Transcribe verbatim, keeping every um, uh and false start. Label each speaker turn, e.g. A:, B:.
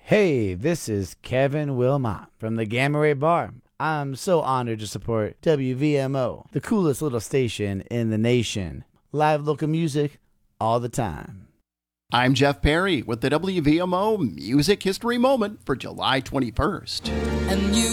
A: Hey, this is Kevin Wilmot from the Gamma Ray Bar. I'm so honored to support W V M O, the coolest little station in the nation. Live local music all the time.
B: I'm Jeff Perry with the W V M O Music History Moment for July twenty-first.
C: And you